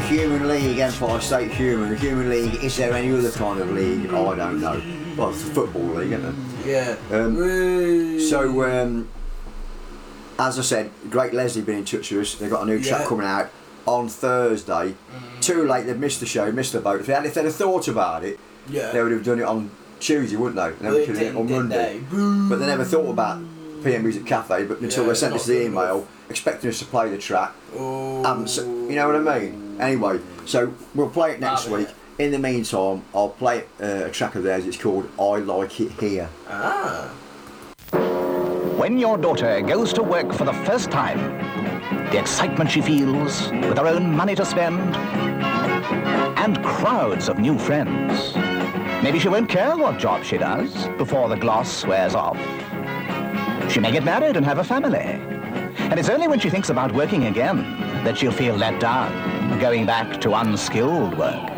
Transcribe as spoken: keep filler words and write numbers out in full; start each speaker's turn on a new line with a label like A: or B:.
A: Human League, Empire State Human, the Human League, is there any other kind of league? Oh, I don't know. Well, it's a football league, isn't it?
B: Yeah.
A: Um, so, um, as I said, Great Leslie been in touch with us. They've got a new track
B: Yeah.
A: coming out on Thursday. Mm. Too late, they've missed the show, missed the boat. If, they had, if they'd have thought about it,
B: yeah.
A: they would have done it on Tuesday, wouldn't they? They
B: Well,
A: would have done it on Monday.
B: They?
A: But they never thought about P M Music Cafe, but until
B: Yeah,
A: they sent
B: not
A: us the
B: good
A: email
B: enough.
A: expecting us to play the track.
B: Oh.
A: Um, so, you know what I mean? Anyway, so we'll play it next
B: Ah,
A: week. In the meantime, I'll play uh, a track of theirs. It's called I Like It Here.
B: Ah.
C: When your daughter goes to work for the first time, the excitement she feels with her own money to spend, and crowds of new friends. Maybe she won't care what job she does before the gloss wears off. She may get married and have a family. And it's only when she thinks about working again that she'll feel let down, going back to unskilled work.